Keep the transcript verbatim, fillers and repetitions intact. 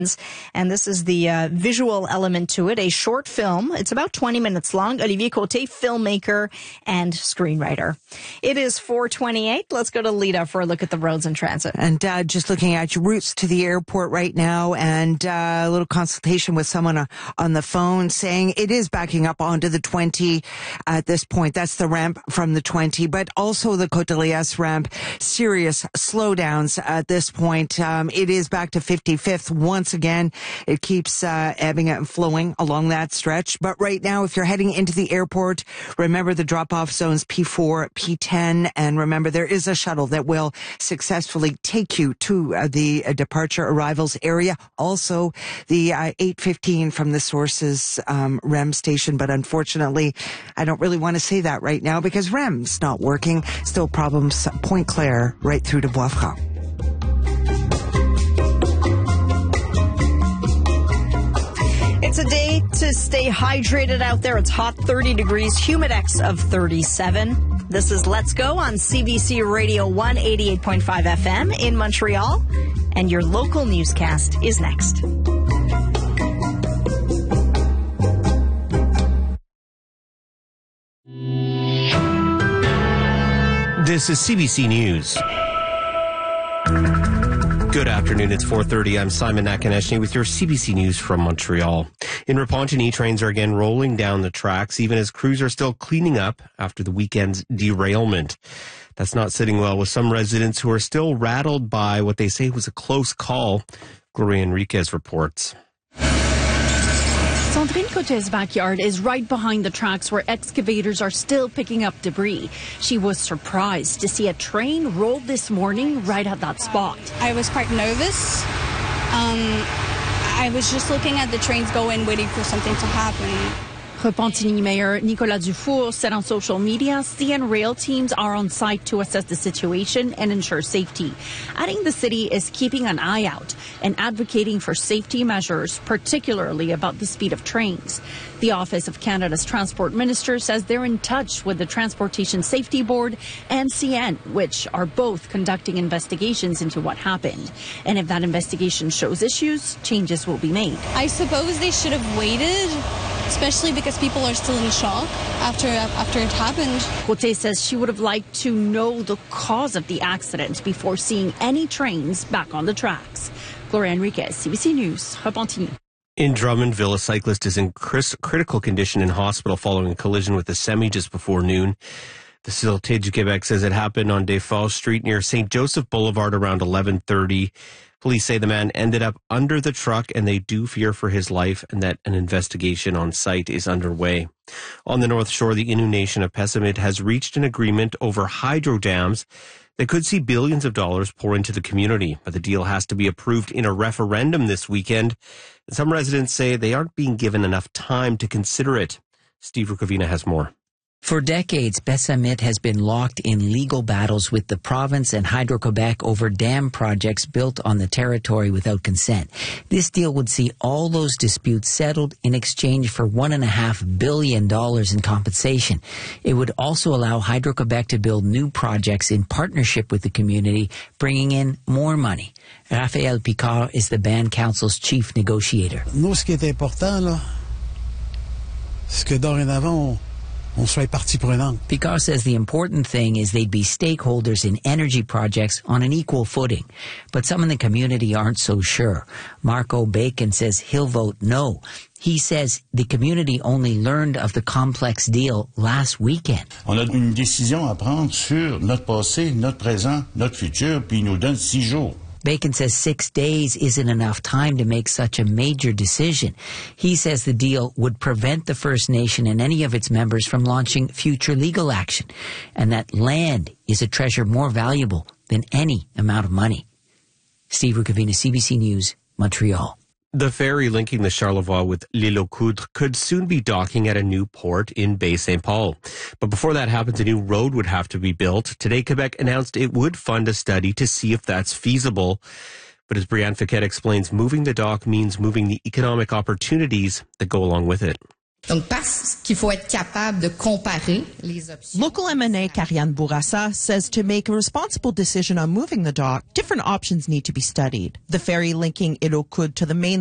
And this is the uh, visual element to it, a short film. It's about twenty minutes long. Olivier Côté, filmmaker and screenwriter. It is four twenty-eight. Let's go to Lita for a look at the roads and transit. And uh, just looking at your routes to the airport right now, and uh, a little consultation with someone uh, on the phone saying it is backing up onto the twenty at this point. That's the ramp from the twenty, but also the Côte de Liesse ramp. Serious slowdowns at this point. Um, it is back to fifty-fifth once again. It keeps uh, ebbing and flowing along that stretch. But right now, if you're heading into the airport, remember the drop-off zones P four, P ten, and remember there is a shuttle that will successfully take you to uh, the uh, departure arrivals area. Also, the uh, eight fifteen from the Sources um, R E M station. But unfortunately, I don't really want to say that right now because R E M's not working. Still problems Point Claire right through to Bois-Franc. It's a day to stay hydrated out there. It's hot, thirty degrees, humidex of thirty-seven. This is Let's Go on C B C Radio one eighty-eight point five F M in Montreal. And your local newscast is next. This is C B C News. Good afternoon. It's four thirty. I'm Simon Nakaneshny with your C B C News from Montreal. In Repentigny, trains are again rolling down the tracks, even as crews are still cleaning up after the weekend's derailment. That's not sitting well with some residents who are still rattled by what they say was a close call. Gloria Enriquez reports. Sandrine Côté's backyard is right behind the tracks where excavators are still picking up debris. She was surprised to see a train roll this morning right at that spot. I was quite nervous. Um, I was just looking at the trains go in, waiting for something to happen. Repentigny Mayor Nicolas Dufour said on social media C N Rail teams are on site to assess the situation and ensure safety, adding the city is keeping an eye out and advocating for safety measures, particularly about the speed of trains. The Office of Canada's Transport Minister says they're in touch with the Transportation Safety Board and C N, which are both conducting investigations into what happened. And if that investigation shows issues, changes will be made. I suppose they should have waited, especially because people are still in shock after after it happened. Côté says she would have liked to know the cause of the accident before seeing any trains back on the tracks. Gloria Enriquez, C B C News, Repentigny. In Drummondville, a cyclist is in cris- critical condition in hospital following a collision with a semi just before noon. The Sûreté du Québec says it happened on Desforges Street near Saint Joseph Boulevard around eleven thirty. Police say the man ended up under the truck and they do fear for his life and that an investigation on site is underway. On the North Shore, the Innu Nation of Pessamit has reached an agreement over hydro dams that could see billions of dollars pour into the community. But the deal has to be approved in a referendum this weekend. And some residents say they aren't being given enough time to consider it. Steve Rukavina has more. For decades, Pessamit has been locked in legal battles with the province and Hydro-Quebec over dam projects built on the territory without consent. This deal would see all those disputes settled in exchange for one point five billion dollars in compensation. It would also allow Hydro-Quebec to build new projects in partnership with the community, bringing in more money. Raphaël Picard is the Band Council's chief negotiator. Nous, ce qui est important, là, c'est que dorénavant, on soit partie prenante. Picard says the important thing is they'd be stakeholders in energy projects on an equal footing. But some in the community aren't so sure. Marco Bacon says he'll vote no. He says the community only learned of the complex deal last weekend. On a une décision à prendre sur notre passé, notre présent, notre futur, puis il nous donne six jours. Bacon says six days isn't enough time to make such a major decision. He says the deal would prevent the First Nation and any of its members from launching future legal action, and that land is a treasure more valuable than any amount of money. Steve Rukavina, C B C News, Montreal. The ferry linking the Charlevoix with L'Île aux Coudres could soon be docking at a new port in Bay Saint Paul. But before that happens, a new road would have to be built. Today, Quebec announced it would fund a study to see if that's feasible. But as Brianne Fiquet explains, moving the dock means moving the economic opportunities that go along with it. Donc, parce qu'il faut être capable de comparer les options. Local M N A Karian Bourassa says to make a responsible decision on moving the dock, different options need to be studied. The ferry linking Ilokud to the main